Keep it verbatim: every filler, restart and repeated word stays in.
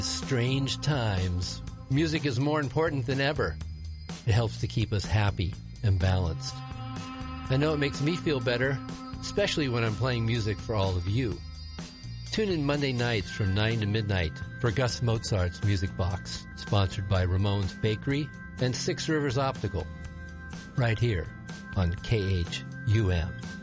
Strange times. Music is more important than ever. It helps to keep us happy and balanced. I know it makes me feel better, especially when I'm playing music for all of you. Tune in Monday nights from nine to midnight for Gus Mozart's Music Box, sponsored by Ramon's Bakery and Six Rivers Optical, right here on K H U M.